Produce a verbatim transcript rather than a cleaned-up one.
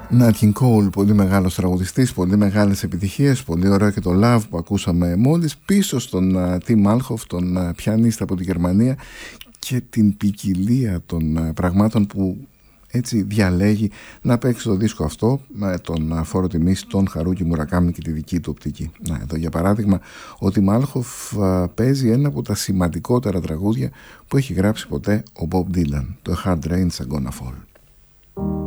Nat King Cole, πολύ μεγάλος τραγουδιστής, πολύ μεγάλες επιτυχίες, πολύ ωραίο και το Love που ακούσαμε μόλις. Πίσω στον uh, Tim Malhoff, τον uh, πιανίστα από τη Γερμανία, και την ποικιλία των uh, πραγμάτων που έτσι διαλέγει να παίξει το δίσκο αυτό με τον uh, φόρο τιμής τον Χαρούκι Μουρακάμι και τη δική του οπτική. Να, εδώ για παράδειγμα ο Tim Malhoff uh, παίζει ένα από τα σημαντικότερα τραγούδια που έχει γράψει ποτέ ο Bob Dylan, το A Hard Rain's Gonna Fall.